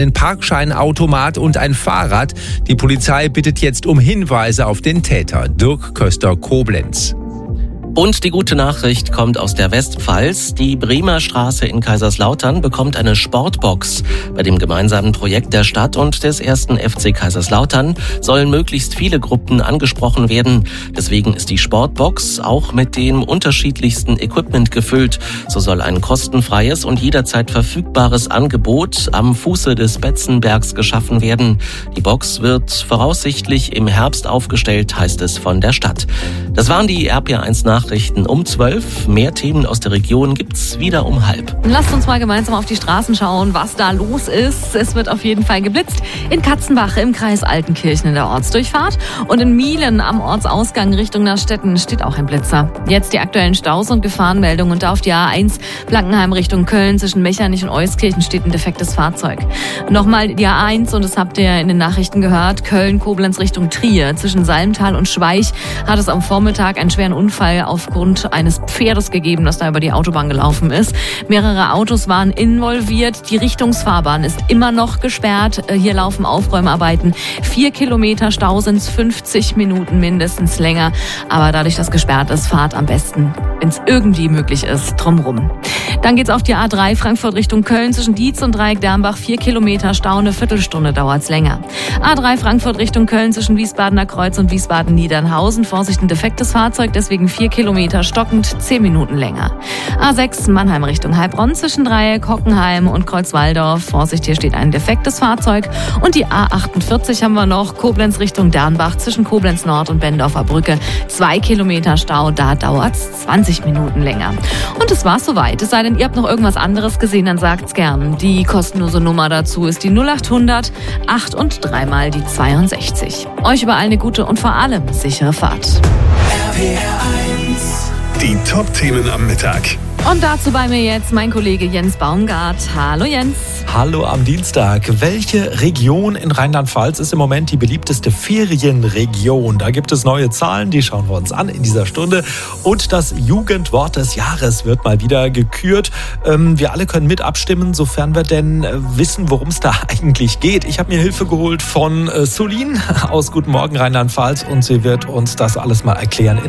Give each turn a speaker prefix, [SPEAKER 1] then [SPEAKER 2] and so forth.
[SPEAKER 1] Ein Parkscheinautomat und ein Fahrrad. Die Polizei bittet jetzt um Hinweise auf den Täter. Dirk Köster, Koblenz.
[SPEAKER 2] Und die gute Nachricht kommt aus der Westpfalz. Die Bremer Straße in Kaiserslautern bekommt eine Sportbox. Bei dem gemeinsamen Projekt der Stadt und des 1. FC Kaiserslautern sollen möglichst viele Gruppen angesprochen werden. Deswegen ist die Sportbox auch mit dem unterschiedlichsten Equipment gefüllt. So soll ein kostenfreies und jederzeit verfügbares Angebot am Fuße des Betzenbergs geschaffen werden. Die Box wird voraussichtlich im Herbst aufgestellt, heißt es von der Stadt. Das waren die RPA1 Nachrichten um 12. Mehr Themen aus der Region gibt's wieder um 12:30.
[SPEAKER 3] Lasst uns mal gemeinsam auf die Straßen schauen, was da los ist. Es wird auf jeden Fall geblitzt. In Katzenbach im Kreis Altenkirchen in der Ortsdurchfahrt und in Mielen am Ortsausgang Richtung nach Stetten steht auch ein Blitzer. Jetzt die aktuellen Staus und Gefahrenmeldungen und auf die A1 Blankenheim Richtung Köln zwischen Mechernich und Euskirchen steht ein defektes Fahrzeug. Nochmal die A1 und das habt ihr in den Nachrichten gehört. Köln-Koblenz Richtung Trier zwischen Salmtal und Schweich hat es am Vormittag einen schweren Unfall aufgrund eines Pferdes gegeben, das da über die Autobahn gelaufen ist. Mehrere Autos waren involviert. Die Richtungsfahrbahn ist immer noch gesperrt. Hier laufen Aufräumarbeiten. 4 Kilometer Stau sind es, 50 Minuten mindestens länger. Aber dadurch, dass gesperrt ist, fahrt am besten, wenn es irgendwie möglich ist, drumrum. Dann geht's auf die A3 Frankfurt Richtung Köln zwischen Dietz und Dreieck-Dermbach. 4 Kilometer Stau, eine Viertelstunde dauert's länger. A3 Frankfurt Richtung Köln zwischen Wiesbadener Kreuz und Wiesbaden-Niedernhausen. Vorsicht, ein defektes Fahrzeug, deswegen 4 Kilometer stockend, 10 Minuten länger. A6 Mannheim Richtung Heilbronn zwischen Dreieck, Hockenheim und Kreuzwaldorf. Vorsicht, hier steht ein defektes Fahrzeug. Und die A48 haben wir noch, Koblenz Richtung Dernbach zwischen Koblenz Nord und Bendorfer Brücke. 2 Kilometer Stau, da dauert's 20 Minuten länger. Und es war's soweit. Es sei denn, ihr habt noch irgendwas anderes gesehen, dann sagt's gern. Die kostenlose Nummer dazu ist die 0800 8 und 3 mal die 62. Euch überall eine gute und vor allem sichere Fahrt.
[SPEAKER 4] Die Top-Themen am Mittag.
[SPEAKER 3] Und dazu bei mir jetzt mein Kollege Jens Baumgart. Hallo Jens.
[SPEAKER 5] Hallo am Dienstag. Welche Region in Rheinland-Pfalz ist im Moment die beliebteste Ferienregion? Da gibt es neue Zahlen, die schauen wir uns an in dieser Stunde. Und das Jugendwort des Jahres wird mal wieder gekürt. Wir alle können mit abstimmen, sofern wir denn wissen, worum es da eigentlich geht. Ich habe mir Hilfe geholt von Solin aus Guten Morgen Rheinland-Pfalz und sie wird uns das alles mal erklären.